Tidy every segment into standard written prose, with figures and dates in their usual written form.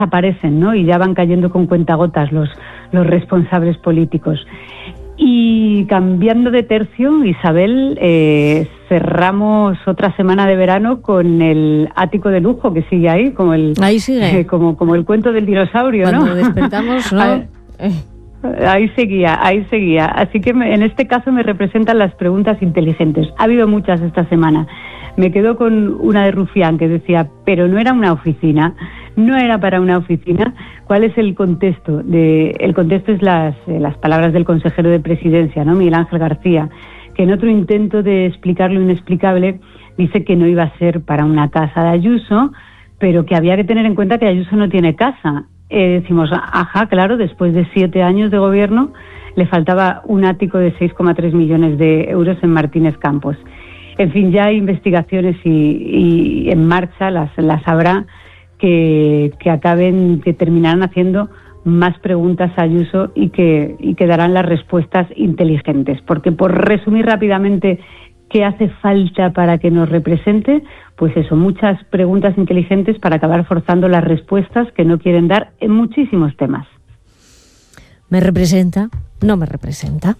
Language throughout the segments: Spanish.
aparecen, ¿no? Y ya van cayendo con cuentagotas los responsables políticos. Y cambiando de tercio, Isabel, cerramos otra semana de verano con el ático de lujo que sigue ahí, ahí sigue. Como el cuento del dinosaurio, cuando ¿no? Despertamos, ¿no? Ahí seguía. Así que en este caso me representan las preguntas inteligentes. Ha habido muchas esta semana. Me quedo con una de Rufián que decía, pero no era una oficina, no era para una oficina. ¿Cuál es el contexto? El contexto es las palabras del consejero de Presidencia, ¿no? Miguel Ángel García, que en otro intento de explicar lo inexplicable dice que no iba a ser para una casa de Ayuso, pero que había que tener en cuenta que Ayuso no tiene casa. Decimos, ajá, claro, después de 7 años de gobierno le faltaba un ático de 6,3 millones de euros en Martínez Campos. En fin, ya hay investigaciones y en marcha, las habrá, que terminarán haciendo más preguntas a Ayuso y que darán las respuestas inteligentes. Porque, por resumir rápidamente qué hace falta para que nos represente, pues eso, muchas preguntas inteligentes para acabar forzando las respuestas que no quieren dar en muchísimos temas. ¿Me representa? ¿No me representa?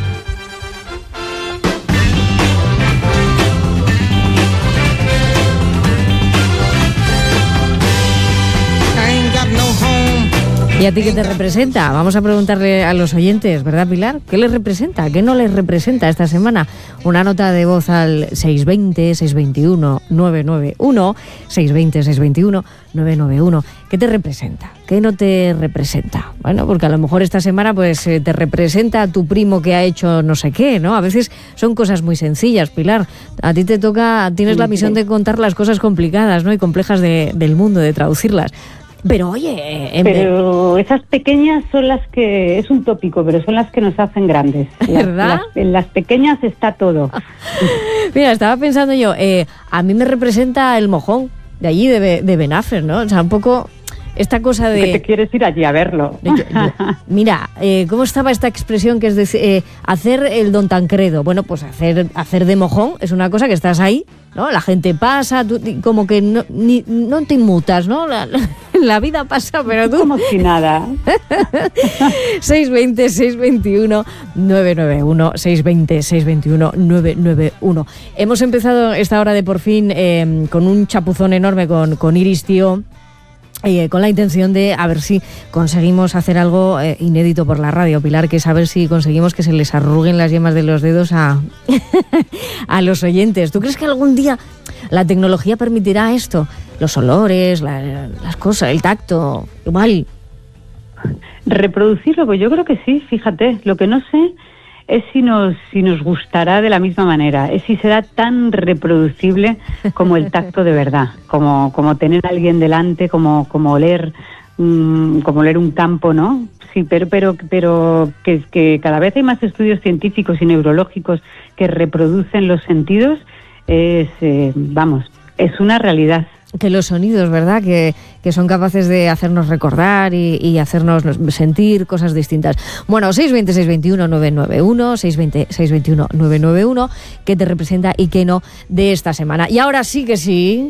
¿Y a ti qué te representa? Vamos a preguntarle a los oyentes, ¿verdad, Pilar? ¿Qué les representa? ¿Qué no les representa esta semana? Una nota de voz al 620-621-991, 620-621-991. ¿Qué te representa? ¿Qué no te representa? Bueno, porque a lo mejor esta semana pues te representa a tu primo que ha hecho no sé qué, ¿no? A veces son cosas muy sencillas, Pilar. A ti te toca, tienes la misión de contar las cosas complicadas, ¿no? Y complejas del mundo, de traducirlas. Pero oye... Pero esas pequeñas son las que... Es un tópico, pero son las que nos hacen grandes. ¿Verdad? En las pequeñas está todo. Mira, estaba pensando yo, a mí me representa el mojón de allí, de Benafer, ¿no? O sea, un poco esta cosa de... Que te quieres ir allí a verlo. Mira, ¿cómo estaba esta expresión que es de hacer el Don Tancredo? Bueno, pues hacer de mojón es una cosa que estás ahí, ¿no? La gente pasa, tú como que no te inmutas, ¿no? La vida pasa, pero tú... Como si nada. 620-621-991, 620-621-991. Hemos empezado esta hora de Por Fin con un chapuzón enorme con Iris Tío, con la intención de a ver si conseguimos hacer algo inédito por la radio, Pilar, que es a ver si conseguimos que se les arruguen las yemas de los dedos a los oyentes. ¿Tú crees que algún día la tecnología permitirá esto? Los olores, las cosas, el tacto, igual. Reproducirlo, pues yo creo que sí, fíjate. Lo que no sé es si nos gustará de la misma manera, es si será tan reproducible como el tacto de verdad, como tener a alguien delante, como oler un campo, ¿no? Sí, pero que cada vez hay más estudios científicos y neurológicos que reproducen los sentidos, es una realidad. Que los sonidos, ¿verdad? Que son capaces de hacernos recordar y hacernos sentir cosas distintas. Bueno, 620-621-991, 620-621-991, ¿qué te representa y qué no de esta semana? Y ahora sí que sí.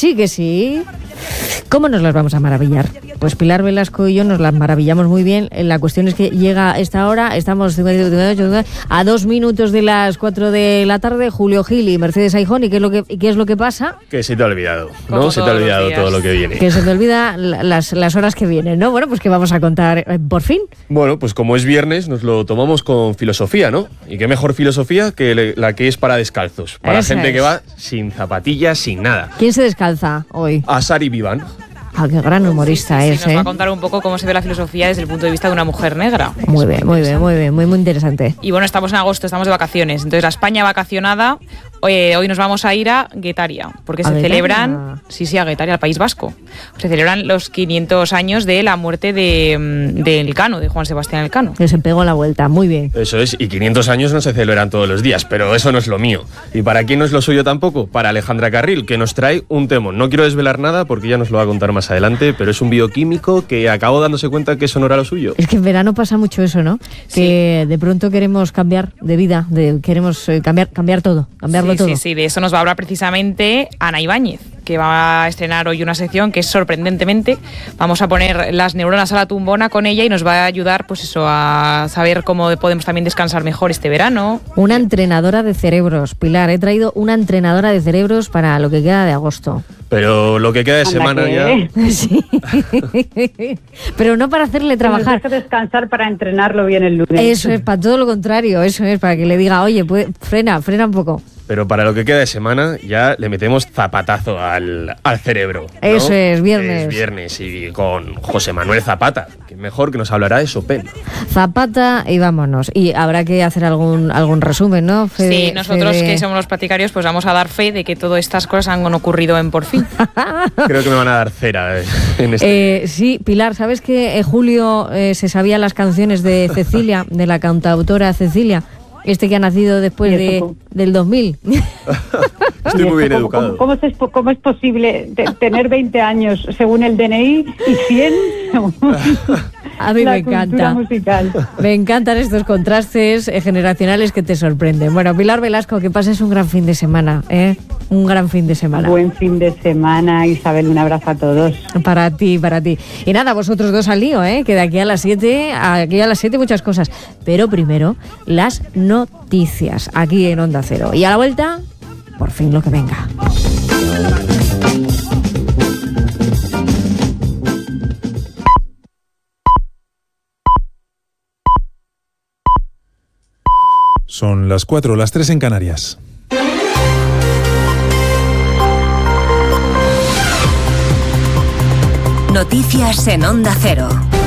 ¿Cómo nos las vamos a maravillar? Pues Pilar Velasco y yo nos las maravillamos muy bien. La cuestión es que llega esta hora, estamos a 2 minutos de las 4 de la tarde, Julio Gil y Mercedes Aijón, ¿y qué es lo que pasa? Que se te ha olvidado, ¿no? Se te ha olvidado todo lo que viene. Que se te olvida las horas que vienen, ¿no? Bueno, pues ¿qué vamos a contar por fin? Bueno, pues como es viernes, nos lo tomamos con filosofía, ¿no? Y qué mejor filosofía que la que es para descalzos. Para gente que va sin zapatillas, sin nada. ¿Quién se descalza hoy? Asari Vivan. Ah, qué gran humorista es, nos va a contar un poco cómo se ve la filosofía desde el punto de vista de una mujer negra. Muy bien, muy interesante. Y bueno, estamos en agosto, estamos de vacaciones. Entonces la España vacacionada, hoy nos vamos a ir a Guetaria, porque se celebran, a Guetaria, al País Vasco. Se celebran los 500 años de la muerte de Elcano, de Juan Sebastián Elcano. Que se pegó la vuelta, muy bien. Eso es, y 500 años no se celebran todos los días, pero eso no es lo mío. ¿Y para quién no es lo suyo tampoco? Para Alejandra Carril, que nos trae un temón. No quiero desvelar nada porque ya nos lo va a contar más adelante, pero es un bioquímico que acabó dándose cuenta que eso no era lo suyo. Es que en verano pasa mucho eso, ¿no? Sí. Que de pronto queremos cambiar de vida, queremos cambiar todo, cambiar contarlo todo. Sí, de eso nos va a hablar precisamente Ana Ibáñez, que va a estrenar hoy una sección que es sorprendentemente. Vamos a poner las neuronas a la tumbona con ella y nos va a ayudar, pues eso, a saber cómo podemos también descansar mejor este verano. Una entrenadora de cerebros, Pilar. He traído una entrenadora de cerebros para lo que queda de agosto. Pero lo que queda de semana ya... Sí. Pero no para hacerle trabajar. Nos deja descansar para entrenarlo bien el lunes. Eso es, para todo lo contrario. Eso es, para que le diga, oye, frena un poco. Pero para lo que queda de semana ya le metemos zapatazo al cerebro, ¿no? Eso es, viernes. Es viernes y con José Manuel Zapata, que mejor que nos hablará de Chopin. Zapata y vámonos. Y habrá que hacer algún resumen, ¿no? Sí, nosotros que somos los platicarios pues vamos a dar fe de que todas estas cosas han ocurrido en Por Fin. Creo que me van a dar cera en este. Sí, Pilar, ¿sabes que Julio se sabía las canciones de Cecilia, de la cantautora Cecilia? Que ha nacido después del 2000. Estoy muy bien educado. ¿Cómo es posible tener 20 años según el DNI y 100 según A mí la me encanta. musical? Me encantan estos contrastes generacionales que te sorprenden. Bueno, Pilar Velasco, que pases un gran fin de semana, ¿eh? Un gran fin de semana. Buen fin de semana, Isabel, un abrazo a todos. Para ti. Y nada, vosotros dos al lío, ¿eh? Que de aquí a las 7, muchas cosas. Pero primero, las noticias, aquí en Onda Cero. Y a la vuelta, Por Fin lo que venga. Son las 4, las 3 en Canarias. Noticias en Onda Cero.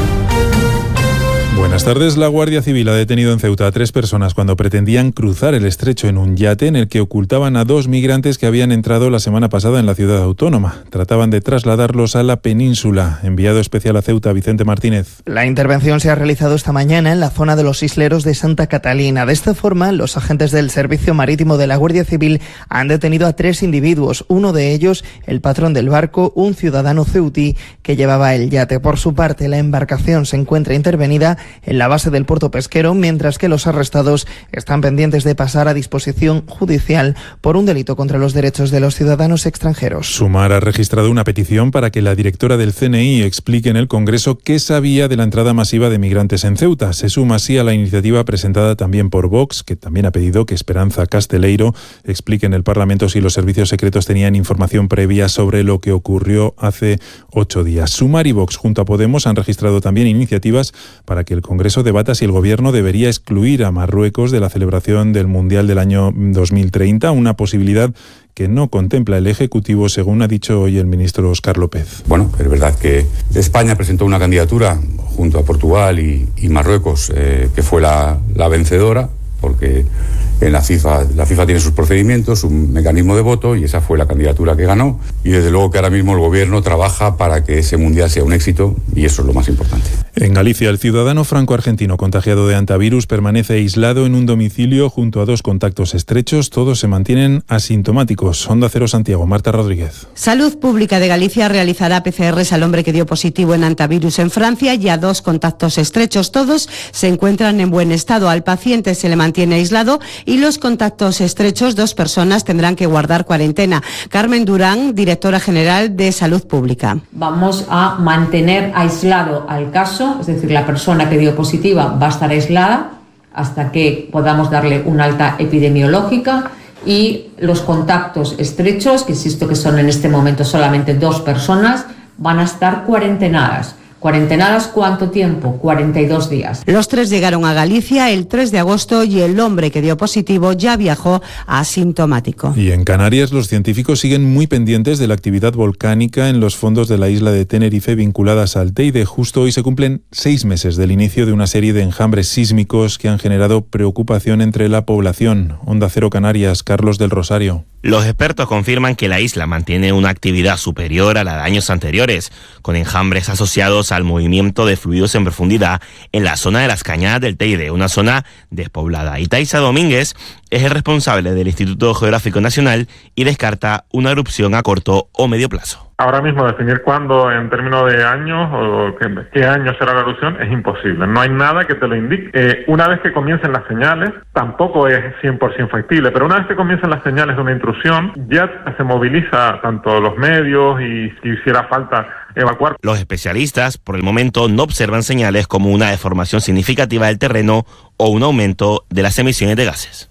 Buenas tardes. La Guardia Civil ha detenido en Ceuta a 3 personas cuando pretendían cruzar el estrecho en un yate en el que ocultaban a 2 migrantes que habían entrado la semana pasada en la ciudad autónoma. Trataban de trasladarlos a la península. Enviado especial a Ceuta, Vicente Martínez. La intervención se ha realizado esta mañana en la zona de los isleros de Santa Catalina. De esta forma, los agentes del Servicio Marítimo de la Guardia Civil han detenido a 3 individuos. Uno de ellos, el patrón del barco, un ciudadano ceutí que llevaba el yate. Por su parte, la embarcación se encuentra intervenida en la base del puerto pesquero, mientras que los arrestados están pendientes de pasar a disposición judicial por un delito contra los derechos de los ciudadanos extranjeros. Sumar ha registrado una petición para que la directora del CNI explique en el Congreso qué sabía de la entrada masiva de migrantes en Ceuta. Se suma así a la iniciativa presentada también por Vox, que también ha pedido que Esperanza Casteleiro explique en el Parlamento si los servicios secretos tenían información previa sobre lo que ocurrió hace 8 días. Sumar y Vox junto a Podemos han registrado también iniciativas para que el Congreso debata si el Gobierno debería excluir a Marruecos de la celebración del Mundial del año 2030, una posibilidad que no contempla el Ejecutivo, según ha dicho hoy el ministro Óscar López. Bueno, es verdad que España presentó una candidatura junto a Portugal y Marruecos, que fue la vencedora, porque en la FIFA tiene sus procedimientos, un mecanismo de voto, y esa fue la candidatura que ganó. Y desde luego que ahora mismo el Gobierno trabaja para que ese Mundial sea un éxito, y eso es lo más importante. En Galicia, el ciudadano franco-argentino contagiado de hantavirus permanece aislado en un domicilio junto a 2 contactos estrechos. Todos se mantienen asintomáticos. Onda Cero Santiago, Marta Rodríguez. Salud Pública de Galicia realizará PCRs al hombre que dio positivo en hantavirus en Francia y a 2 contactos estrechos. Todos se encuentran en buen estado. Al paciente se le mantiene aislado y los contactos estrechos, 2 personas, tendrán que guardar cuarentena. Carmen Durán, directora general de Salud Pública. Vamos a mantener aislado al caso, es decir, la persona que dio positiva va a estar aislada hasta que podamos darle una alta epidemiológica, y los contactos estrechos, que insisto que son en este momento solamente 2 personas, van a estar cuarentenadas. ¿Cuarentenadas cuánto tiempo? 42 días. Los 3 llegaron a Galicia el 3 de agosto y el hombre que dio positivo ya viajó asintomático. Y en Canarias los científicos siguen muy pendientes de la actividad volcánica en los fondos de la isla de Tenerife vinculadas al Teide. Justo hoy se cumplen 6 meses del inicio de una serie de enjambres sísmicos que han generado preocupación entre la población. Onda Cero Canarias, Carlos del Rosario. Los expertos confirman que la isla mantiene una actividad superior a la de años anteriores, con enjambres asociados al movimiento de fluidos en profundidad en la zona de las Cañadas del Teide, una zona despoblada. Y Taisa Domínguez es el responsable del Instituto Geográfico Nacional y descarta una erupción a corto o medio plazo. Ahora mismo definir cuándo en términos de años o qué año será la erupción es imposible. No hay nada que te lo indique. Una vez que comiencen las señales, tampoco es 100% factible, pero una vez que comiencen las señales de una intrusión, ya se moviliza tanto los medios y si hiciera falta evacuar. Los especialistas, por el momento, no observan señales como una deformación significativa del terreno o un aumento de las emisiones de gases.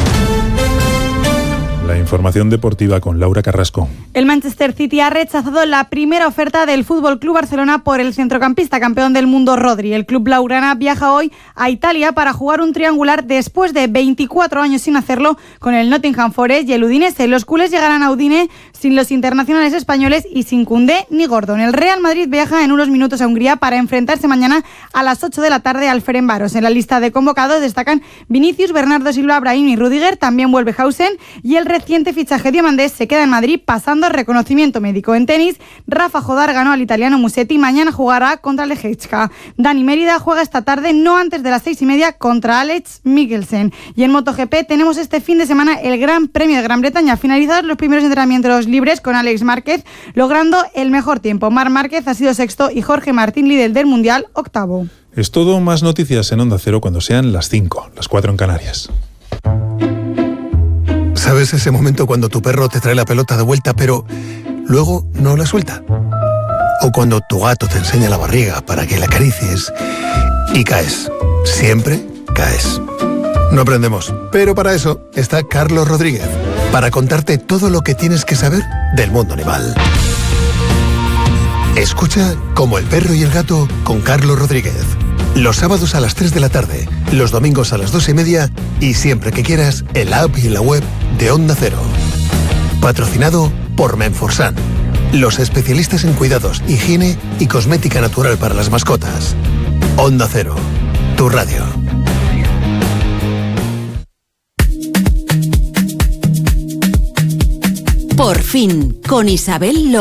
La información deportiva con Laura Carrasco. El Manchester City ha rechazado la primera oferta del FC Barcelona por el centrocampista campeón del mundo Rodri. El club blaugrana viaja hoy a Italia para jugar un triangular después de 24 años sin hacerlo con el Nottingham Forest y el Udinese. Los culés llegarán a Udine sin los internacionales españoles y sin Koundé ni Gordon. El Real Madrid viaja en unos minutos a Hungría para enfrentarse mañana a las 8 de la tarde al Ferencváros. En la lista de convocados destacan Vinicius, Bernardo Silva, Brahim y Rüdiger. También vuelve Hausen y el reciente fichaje diamandés se queda en Madrid pasando reconocimiento médico. En tenis, Rafa Jodar ganó al italiano Musetti. Mañana jugará contra Leječka. Dani Mérida juega esta tarde, no antes de las 6:30, contra Alex Mikkelsen. Y en MotoGP tenemos este fin de semana el Gran Premio de Gran Bretaña. Finalizados los primeros entrenamientos libres con Alex Márquez, logrando el mejor tiempo. Marc Márquez ha sido sexto y Jorge Martín, líder del Mundial, octavo. Es todo. Más noticias en Onda Cero cuando sean las 5, las 4 en Canarias. ¿Sabes ese momento cuando tu perro te trae la pelota de vuelta pero luego no la suelta? O cuando tu gato te enseña la barriga para que la acaricies y caes. Siempre caes. No aprendemos, pero para eso está Carlos Rodríguez, para contarte todo lo que tienes que saber del mundo animal. Escucha Como el perro y el gato con Carlos Rodríguez. Los sábados a las 3 de la tarde, los domingos a las 2:30 y siempre que quieras en la app y en la web de Onda Cero. Patrocinado por Menforsan, los especialistas en cuidados, higiene y cosmética natural para las mascotas. Onda Cero, tu radio. Por fin, con Isabel López.